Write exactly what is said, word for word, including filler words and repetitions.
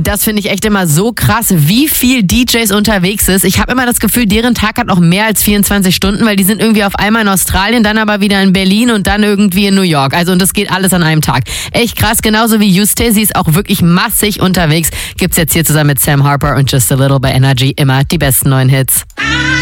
das finde ich echt immer so krass, wie viel D Js unterwegs ist. Ich habe immer das Gefühl, deren Tag hat noch mehr als vierundzwanzig Stunden, weil die sind irgendwie auf einmal in Australien, dann aber wieder in Berlin und dann irgendwie in New York. Also und das geht alles an einem Tag. Echt krass, genauso wie Juste. Sie ist auch wirklich massig unterwegs. Gibt's jetzt hier zusammen mit Sam Harper und Just a Little bei Energy immer die besten neuen Hits.